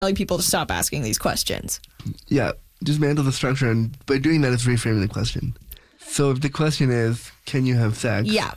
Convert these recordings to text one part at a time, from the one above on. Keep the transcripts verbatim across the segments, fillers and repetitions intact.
telling people to stop asking these questions. Yeah, dismantle the structure, and by doing that, it's reframing the question. So if the question is, can you have sex? Yeah.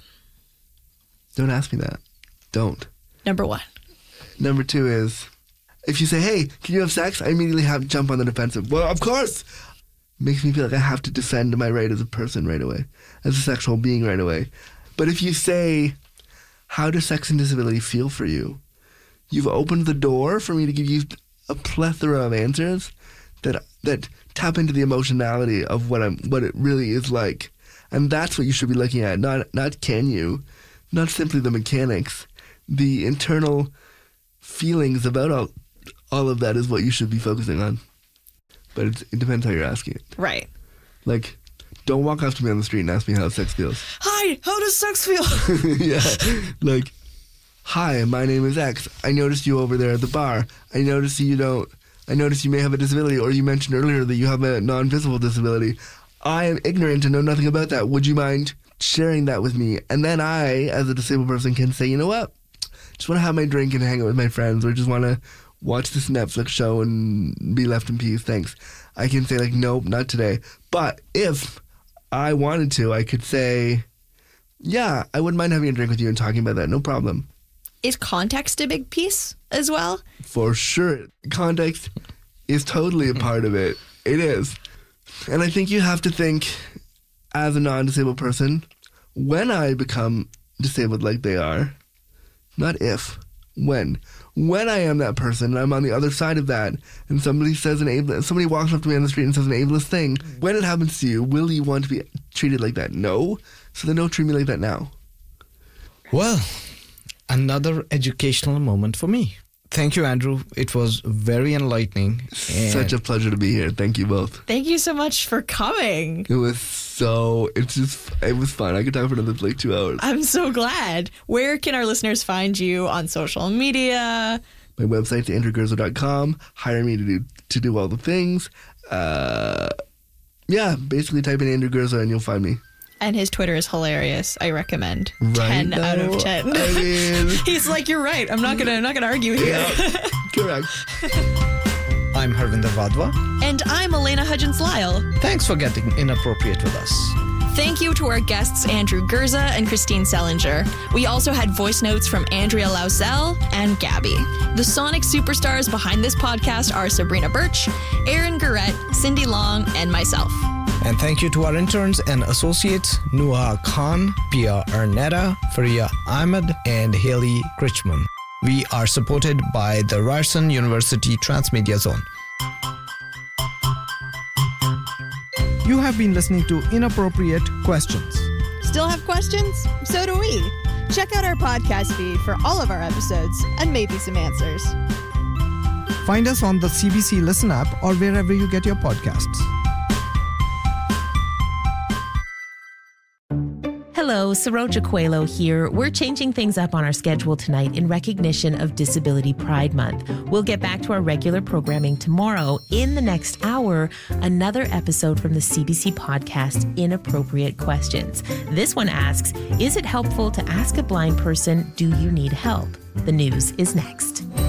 Don't ask me that. Don't. Number one. Number two is, if you say, hey, can you have sex? I immediately have to jump on the defensive. Well, of course. Makes me feel like I have to defend my right as a person right away, as a sexual being right away. But if you say, how does sex and disability feel for you? You've opened the door for me to give you a plethora of answers that that tap into the emotionality of what I'm, what it really is like. And that's what you should be looking at, not not can you, not simply the mechanics. The internal feelings about all, all of that is what you should be focusing on. But it's, it depends how you're asking it. Right. Like, don't walk up to me on the street and ask me how sex feels. Hi, how does sex feel? Yeah. Like, hi, my name is X. I noticed you over there at the bar. I noticed you don't, I noticed you may have a disability, or you mentioned earlier that you have a non-visible disability. I am ignorant and know nothing about that. Would you mind sharing that with me? And then I, as a disabled person, can say, you know what? Just want to have my drink and hang out with my friends, or just want to watch this Netflix show and be left in peace. Thanks. I can say, like, nope, not today. But if I wanted to, I could say, yeah, I wouldn't mind having a drink with you and talking about that. No problem. Is context a big piece as well? For sure. Context is totally a part of it. It is. And I think you have to think, as a non-disabled person, when I become disabled like they are, not if, when. When I am that person and I'm on the other side of that, and somebody says an ableist, somebody walks up to me on the street and says an ableist thing, when it happens to you, will you want to be treated like that? No. So then don't treat me like that now. Well, another educational moment for me. Thank you, Andrew. It was very enlightening. Such a pleasure to be here. Thank you both. Thank you so much for coming. It was so, it's just, it was fun. I could talk for another like two hours. I'm so glad. Where can our listeners find you on social media? My website's andrew gurza dot com. Hire me to do to do all the things. Uh, yeah, basically type in Andrew Gurza and you'll find me. And his Twitter is hilarious. I recommend. Right ten now, out of ten. I mean, He's like, you're right. I'm not gonna I'm not gonna argue here. Yeah, correct. I'm Harvinder Vadva. And I'm Elena Hudgens-Lyle. Thanks for getting inappropriate with us. Thank you to our guests Andrew Gurza and Christine Sellinger. We also had voice notes from Andrea Lausel and Gabby. The sonic superstars behind this podcast are Sabrina Birch, Aaron Garrett, Cindy Long, and myself. And thank you to our interns and associates, Nuha Khan, Pia Arnetta, Faria Ahmed, and Haley Critchman. We are supported by the Ryerson University Transmedia Zone. You have been listening to Inappropriate Questions. Still have questions? So do we. Check out our podcast feed for all of our episodes and maybe some answers. Find us on the C B C Listen app or wherever you get your podcasts. Hello, Saroja Coelho here. We're changing things up on our schedule tonight in recognition of Disability Pride Month. We'll get back to our regular programming tomorrow. In the next hour, another episode from the C B C podcast, Inappropriate Questions. This one asks, is it helpful to ask a blind person, do you need help? The news is next.